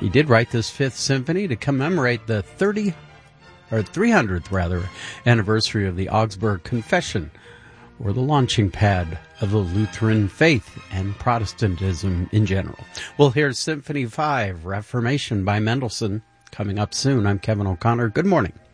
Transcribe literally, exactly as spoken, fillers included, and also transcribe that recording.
He did write this Fifth Symphony to commemorate the thirty or three hundredth rather anniversary of the Augsburg Confession, or the launching pad of the Lutheran faith and Protestantism in general. We'll hear Symphony five, Reformation by Mendelssohn, coming up soon. I'm Kevin O'Connor. Good morning.